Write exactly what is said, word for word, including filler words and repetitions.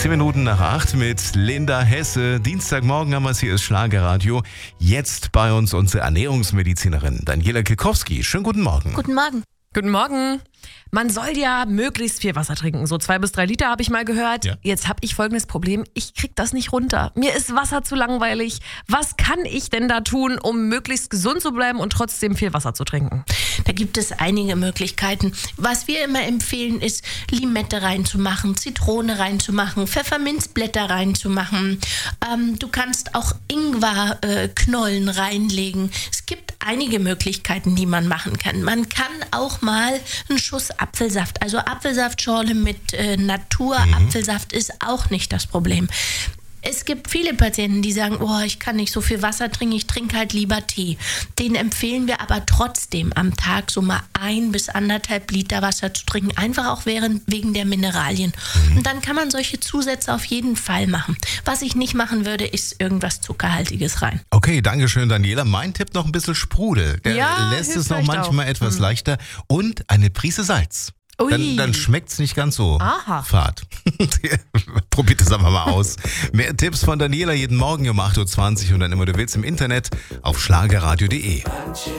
Zehn Minuten nach acht mit Linda Hesse. Dienstagmorgen haben wir es, hier ist Schlagerradio. Jetzt bei uns unsere Ernährungsmedizinerin Daniela Kilkowski. Schönen guten Morgen. Guten Morgen. Guten Morgen. Man soll ja möglichst viel Wasser trinken. So zwei bis drei Liter habe ich mal gehört. Ja. Jetzt habe ich folgendes Problem. Ich kriege das nicht runter. Mir ist Wasser zu langweilig. Was kann ich denn da tun, um möglichst gesund zu bleiben und trotzdem viel Wasser zu trinken? Da gibt es einige Möglichkeiten. Was wir immer empfehlen, ist Limette reinzumachen, Zitrone reinzumachen, Pfefferminzblätter reinzumachen. Ähm, du kannst auch Ingwerknollen äh, reinlegen. Es gibt einige Möglichkeiten, die man machen kann. Man kann auch mal einen Schuss Apfelsaft, also Apfelsaftschorle mit äh, Naturapfelsaft ist auch nicht das Problem. Es gibt viele Patienten, die sagen, oh, ich kann nicht so viel Wasser trinken, ich trinke halt lieber Tee. Den empfehlen wir aber trotzdem am Tag so mal ein bis anderthalb Liter Wasser zu trinken, einfach auch während, wegen der Mineralien. Mhm. Und dann kann man solche Zusätze auf jeden Fall machen. Was ich nicht machen würde, ist irgendwas Zuckerhaltiges rein. Okay, danke schön, Daniela. Mein Tipp noch ein bisschen Sprudel. Der Ja, lässt es noch hilft manchmal auch. etwas Mhm. leichter. Und eine Prise Salz. Ui. Dann, dann schmeckt es nicht ganz so Aha. fad. Probiert das einfach mal aus. Mehr Tipps von Daniela jeden Morgen um acht Uhr zwanzig und dann immer du willst im Internet auf schlagerradio punkt de.